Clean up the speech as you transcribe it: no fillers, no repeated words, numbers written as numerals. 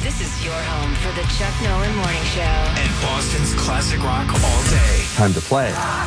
This is your home for the Chuck Nolan Morning Show. And Boston's classic rock all day. Time to play.